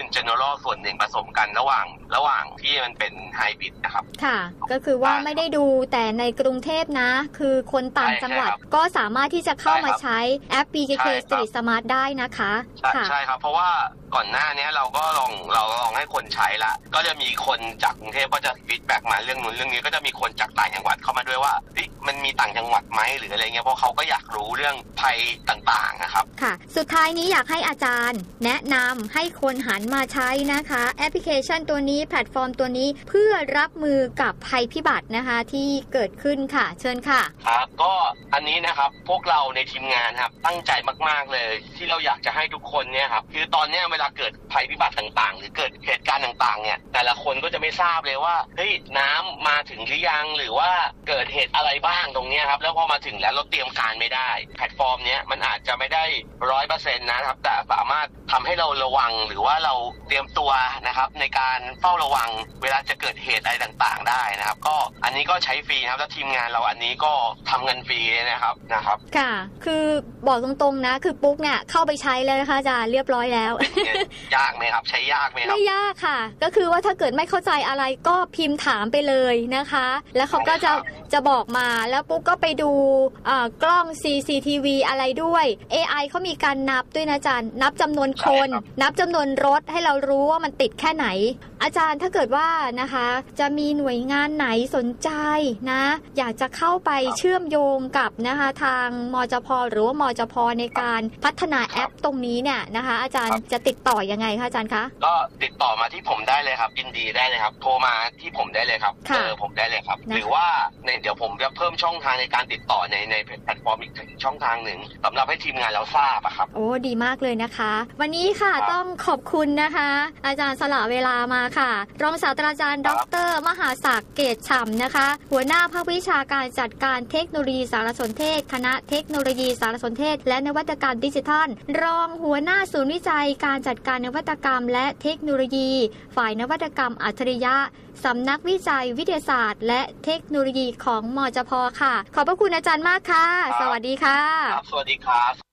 general ส่วนหนึ่งผสมกันระหว่างที่มันเป็นไฮบริดนะครับค่ะก็คือว่าไม่ได้ดูแต่ในกรุงเทพนะคือคนต่างจังหวัดก็สามารถที่จะเข้ามาใช้แอป BKK Street Smart ได้นะคะใช่ครับเพราะว่าก่อนหน้านี้เราลองให้คนใช้ละก็จะมีคนจากกรุงเทพก็จะฟีดแบ็กมาเรื่องนู้นเรื่องนี้ก็จะมีคนจากต่างจังหวัดเข้ามาด้วยว่ามันมีต่างจังหวัดไหมหรืออะไรเงี้ยเพราะเขาก็อยากรู้เรื่องภัยต่างๆนะครับค่ะสุดท้ายนี้อยากให้อาจารย์แนะนำให้คนหันมาใช้นะคะแอปพลิเคชันตัวนี้แพลตฟอร์มตัวนี้เพื่อรับมือกับภัยพิบัตินะคะที่เกิดขึ้นค่ะเชิญค่ะครับก็อันนี้นะครับพวกเราในทีมงานครับตั้งใจมากๆเลยที่เราอยากจะให้ทุกคนเนี่ยครับคือตอนนี้เวลาเกิดภัยพิบัติต่างๆหรือเกิดเหตุการณ์ต่างๆเนี่ยแต่ละคนก็จะไม่ทราบเลยว่าเฮ้ยน้ำมาถึงหรือยังหรือว่าเกิดเหตุอะไรบ้างตรงนี้ครับแล้วพอมาถึงแล้วเราเตรียมการไม่ได้แพลตฟอร์มนี้มันอาจจะไม่ได้ 100% นะครับแต่สามารถทำให้เราระวังหรือว่าเราเตรียมตัวนะครับในการเฝ้าระวังเวลาจะเกิดเหตุอะไรต่างๆได้นะครับก็อันนี้ก็ใช้ฟรีนะครับแล้วทีมงานเราอันนี้ก็ทำเงินฟรีเลยนะครับค่ะคือบอกตรงๆนะคือปุ๊กเนี่ยเข้าไปใช้แล้วนะคะอาจารย์เรียบร้อยแล้วยากไหมครับใช้ยากไหมครับไม่ยากค่ะก็คือว่าถ้าเกิดไม่เข้าใจอะไรก็พิมพ์ถามไปเลยนะคะแล้วเขาก็จะบอกมาแล้วปุ๊กก็ไปดูกล้อง CCTV อะไรด้วย AI เขามีการนับด้วยนะอาจารย์นับจำนวนคนนับจำนวนรถให้เรารู้ว่ามันติดแค่ไหนอาจารย์ถ้าเกิดว่านะคะจะมีหน่วยงานไหนสนใจนะอยากจะเข้าไปเชื่อมโยงกับนะคะทางมจพ.หรือว่ามจพ.ในการพัฒนาแอปตรงนี้เนี่ยนะคะอาจารย์จะติดต่อยังไงคะอาจารย์คะก็ติดต่อมาที่ผมได้เลยครับยินดีได้เลยครับโทรมาที่ผมได้เลยครับผมได้เลยครับหรือว่าเดี๋ยวผมจะเพิ่มช่องทางในการติดต่อในแพลตฟอร์มอีกช่องทางหนึ่งสำหรับให้ทีมงานเราทราบครับโอ้ดีมากเลยนะคะวันนี้ค่ะต้องขอบคุณนะคะอาจารย์สละเวลามาค่ะรองศาสตราจารย์ดร.มหาศักดิ์เกตฉ่ำนะคะหัวหน้าภาควิชาการจัดการเทคโนโลยีสารสนเทศคณะเทคโนโลยีสารสนเทศและนวัตกรรมดิจิทัลรองหัวหน้าศูนย์วิจัยการจัดการนวัตกรรมและเทคโนโลยีฝ่ายนวัตกรรมอัจฉริยะสำนักวิจัยวิทยาศาสตร์และเทคโนโลยีของมจพ.ค่ะขอบพระคุณอาจารย์มากค่ะสวัสดีค่ะสวัสดีครับ